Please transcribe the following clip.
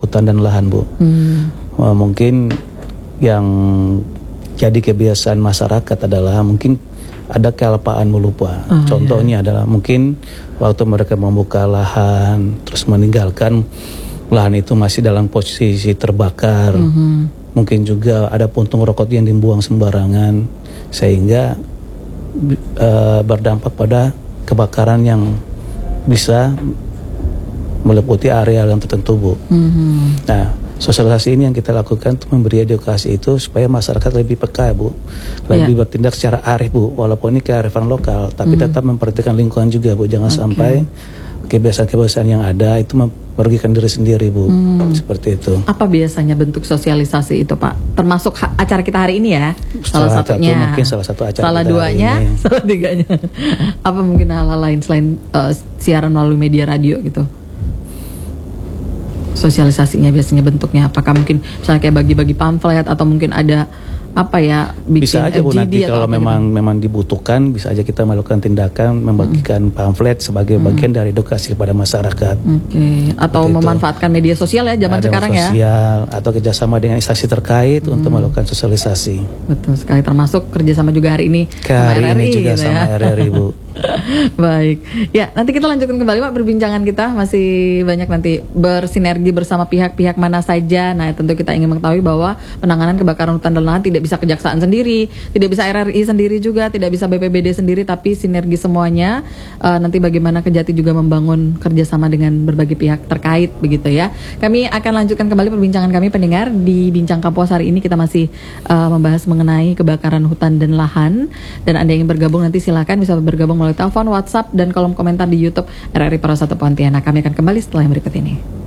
hutan dan lahan, Bu. Mungkin yang jadi kebiasaan masyarakat adalah mungkin ada kelupaan melupa. Contohnya adalah mungkin waktu mereka membuka lahan terus meninggalkan lahan itu masih dalam posisi terbakar. Mungkin juga ada puntung rokok yang dibuang sembarangan sehingga berdampak pada kebakaran yang bisa meliputi area yang tertentu, Bu. Nah, sosialisasi ini yang kita lakukan untuk memberi edukasi itu supaya masyarakat lebih peka, Bu, lebih bertindak secara arif, Bu, walaupun ini kearifan lokal, tapi tetap memperhatikan lingkungan juga, Bu. Jangan sampai kebiasaan-kebiasaan yang ada itu merugikan diri sendiri, Bu. Seperti itu. Apa biasanya bentuk sosialisasi itu, Pak? Termasuk acara kita hari ini ya? Salah satunya. Mungkin salah satu acara. Salah duanya, salah tiganya. Apa mungkin hal-hal lain selain siaran melalui media radio gitu? Sosialisasinya biasanya bentuknya apakah mungkin misalnya kayak bagi-bagi pamflet atau mungkin ada apa ya, bikin bisa aja, Bu, nanti kalau memang dibutuhkan bisa aja kita melakukan tindakan membagikan pamflet sebagai bagian dari edukasi kepada masyarakat. Atau memanfaatkan media sosial ya zaman sekarang ya. Sosial atau kerjasama dengan instansi terkait untuk melakukan sosialisasi. Betul sekali, termasuk kerjasama juga hari ini hari sama RRI, ini juga gitu sama ya. RRI, Bu. Baik, ya nanti kita lanjutkan kembali, Pak, perbincangan kita masih banyak nanti bersinergi bersama pihak-pihak mana saja. Nah, tentu kita ingin mengetahui bahwa penanganan kebakaran hutan dan lahan tidak bisa kejaksaan sendiri, tidak bisa RRI sendiri juga, tidak bisa BPBD sendiri, tapi sinergi semuanya. Nanti bagaimana Kejati juga membangun kerjasama dengan berbagai pihak terkait, begitu ya. Kami akan lanjutkan kembali perbincangan kami, pendengar. Di Bincang Kapuas hari ini kita masih membahas mengenai kebakaran hutan dan lahan. Dan Anda yang ingin bergabung nanti silakan bisa bergabung melalui telepon, WhatsApp, dan kolom komentar di YouTube RRI Pro 1 Pontianak. Kami akan kembali setelah yang berikut ini.